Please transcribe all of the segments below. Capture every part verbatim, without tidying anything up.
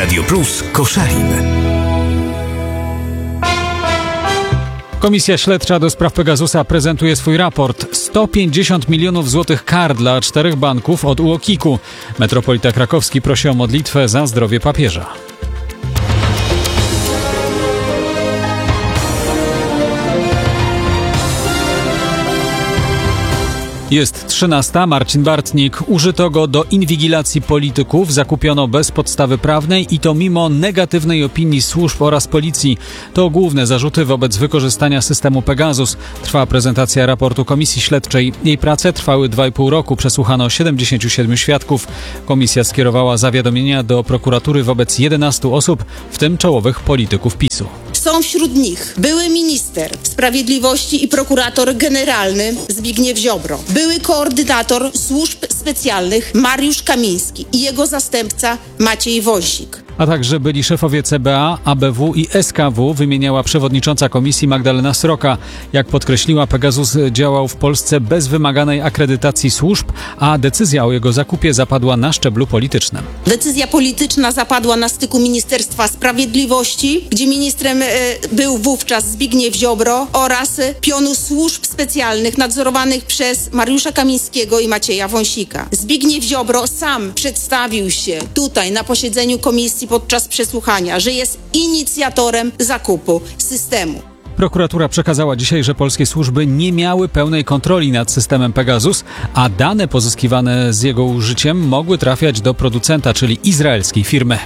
Radio Plus Koszalin. Komisja Śledcza do spraw Pegasusa prezentuje swój raport. sto pięćdziesiąt milionów złotych kar dla czterech banków od U O K I K-u. Metropolita Krakowski prosi o modlitwę za zdrowie papieża. Jest trzynasta. Marcin Bartnik. Użyto go do inwigilacji polityków, zakupiono bez podstawy prawnej i to mimo negatywnej opinii służb oraz policji. To główne zarzuty wobec wykorzystania systemu Pegasus. Trwa prezentacja raportu Komisji Śledczej. Jej prace trwały dwa i pół roku. Przesłuchano siedemdziesięciu siedmiu świadków. Komisja skierowała zawiadomienia do prokuratury wobec jedenastu osób, w tym czołowych polityków PiSu. Są wśród nich były minister sprawiedliwości i prokurator generalny Zbigniew Ziobro, były koordynator służb specjalnych Mariusz Kamiński i jego zastępca Maciej Wąsik. A także byli szefowie C B A, A B W i S K W, wymieniała przewodnicząca komisji Magdalena Sroka. Jak podkreśliła, Pegasus działał w Polsce bez wymaganej akredytacji służb, a decyzja o jego zakupie zapadła na szczeblu politycznym. Decyzja polityczna zapadła na styku Ministerstwa Sprawiedliwości, gdzie ministrem e, był wówczas Zbigniew Ziobro oraz e, pionu służb specjalnych nadzorowanych przez Mariusza Kamińskiego i Macieja Wąsika. Zbigniew Ziobro sam przedstawił się tutaj na posiedzeniu komisji podczas przesłuchania, że jest inicjatorem zakupu systemu. Prokuratura przekazała dzisiaj, że polskie służby nie miały pełnej kontroli nad systemem Pegasus, a dane pozyskiwane z jego użyciem mogły trafiać do producenta, czyli izraelskiej firmy.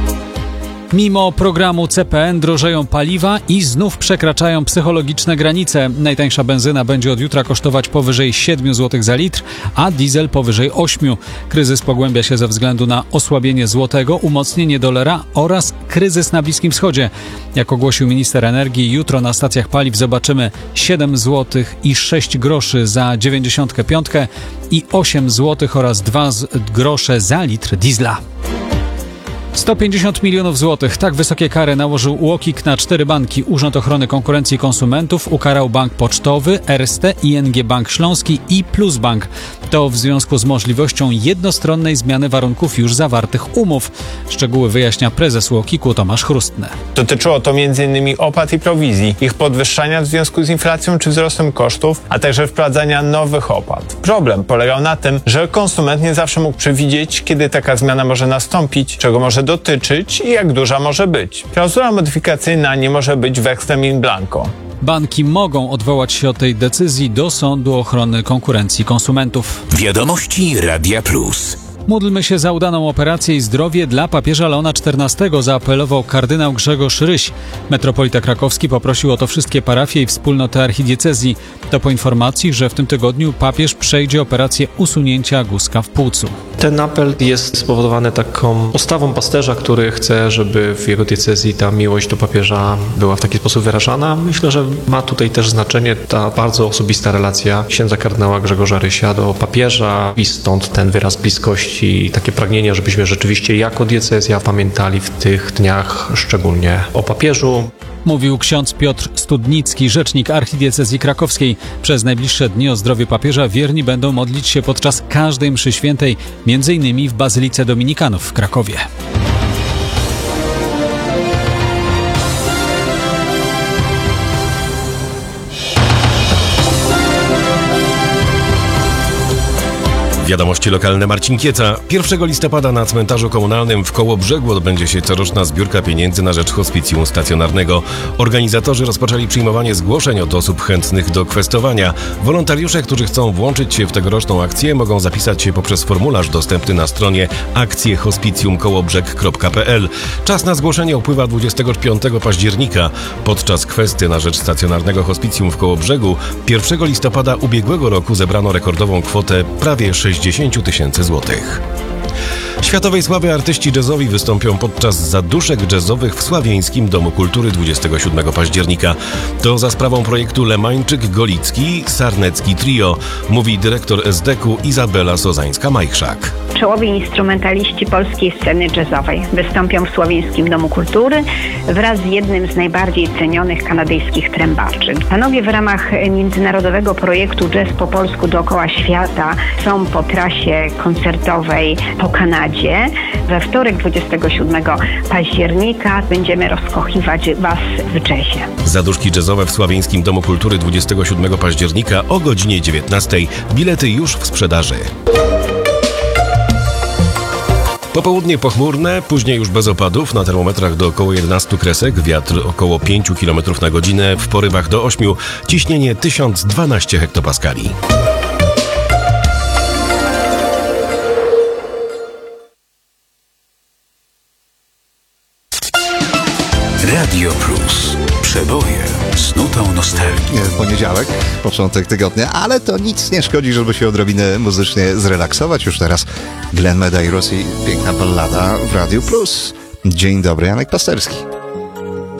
Mimo programu C P N drożeją paliwa i znów przekraczają psychologiczne granice. Najtańsza benzyna będzie od jutra kosztować powyżej siedmiu złotych za litr, a diesel powyżej ośmiu. Kryzys pogłębia się ze względu na osłabienie złotego, umocnienie dolara oraz kryzys na Bliskim Wschodzie. Jak ogłosił minister energii, jutro na stacjach paliw zobaczymy siedem złotych i sześć groszy za dziewięćdziesiątkę piątkę i osiem złotych oraz dwa grosze za litr diesla. sto pięćdziesiąt milionów złotych. Tak wysokie kary nałożył U O K I K na cztery banki. Urząd Ochrony Konkurencji i Konsumentów ukarał Bank Pocztowy, Erste, I N G Bank Śląski i Plusbank. To w związku z możliwością jednostronnej zmiany warunków już zawartych umów. Szczegóły wyjaśnia prezes U O K I K-u Tomasz Chrustny. Dotyczyło to między innymi opłat i prowizji, ich podwyższania w związku z inflacją czy wzrostem kosztów, a także wprowadzania nowych opłat. Problem polegał na tym, że konsument nie zawsze mógł przewidzieć, kiedy taka zmiana może nastąpić, czego może dotyczyć i jak duża może być. Klauzula modyfikacyjna nie może być wekslem in blanco. Banki mogą odwołać się od tej decyzji do Sądu Ochrony Konkurencji i Konsumentów. Wiadomości Radia Plus. Módlmy się za udaną operację i zdrowie dla papieża Leona czternastego, zaapelował kardynał Grzegorz Ryś. Metropolita Krakowski poprosił o to wszystkie parafie i wspólnoty archidiecezji. To po informacji, że w tym tygodniu papież przejdzie operację usunięcia guzka w płucu. Ten apel jest spowodowany taką postawą pasterza, który chce, żeby w jego diecezji ta miłość do papieża była w taki sposób wyrażana. Myślę, że ma tutaj też znaczenie ta bardzo osobista relacja księdza kardynała Grzegorza Rysia do papieża i stąd ten wyraz bliskości i takie pragnienie, żebyśmy rzeczywiście jako diecezja pamiętali w tych dniach szczególnie o papieżu. Mówił ksiądz Piotr Studnicki, rzecznik archidiecezji krakowskiej. Przez najbliższe dni o zdrowie papieża wierni będą modlić się podczas każdej mszy świętej, między innymi w Bazylice Dominikanów w Krakowie. Wiadomości lokalne. Marcin Kieca. pierwszego listopada na cmentarzu komunalnym w Kołobrzegu odbędzie się coroczna zbiórka pieniędzy na rzecz hospicjum stacjonarnego. Organizatorzy rozpoczęli przyjmowanie zgłoszeń od osób chętnych do kwestowania. Wolontariusze, którzy chcą włączyć się w tegoroczną akcję, mogą zapisać się poprzez formularz dostępny na stronie akcje hospicjum kołobrzeg kropka p l. Czas na zgłoszenie upływa dwudziestego piątego października. Podczas kwesty na rzecz stacjonarnego hospicjum w Kołobrzegu pierwszego listopada ubiegłego roku zebrano rekordową kwotę prawie sześćdziesiąt tysięcy złotych. Światowej sławy artyści jazzowi wystąpią podczas zaduszek jazzowych w Sławieńskim Domu Kultury dwudziestego siódmego października. To za sprawą projektu Lemańczyk-Golicki-Sarnecki Trio, mówi dyrektor S D K-u Izabela Sozańska-Majchrzak. Czołowi instrumentaliści polskiej sceny jazzowej wystąpią w Sławieńskim Domu Kultury wraz z jednym z najbardziej cenionych kanadyjskich trębaczy. Panowie w ramach międzynarodowego projektu Jazz po polsku dookoła świata są po trasie koncertowej po Kanadzie. Radzie. We wtorek dwudziestego siódmego października będziemy rozkochiwać Was w jazzie. Zaduszki jazzowe w Sławieńskim Domu Kultury dwudziestego siódmego października o godzinie dziewiętnastej. Bilety już w sprzedaży. Popołudnie pochmurne, później już bez opadów, na termometrach do około jedenastu kresek, wiatr około pięciu kilometrów na godzinę, w porywach do ośmiu, ciśnienie tysiąc dwanaście hektopaskali. Radio Plus. Przeboje z nutą nostalgii. W poniedziałek, początek tygodnia, ale to nic nie szkodzi, żeby się odrobinę muzycznie zrelaksować. Już teraz Glenn Medeiros i piękna ballada w Radio Plus. Dzień dobry, Janek Pasterski.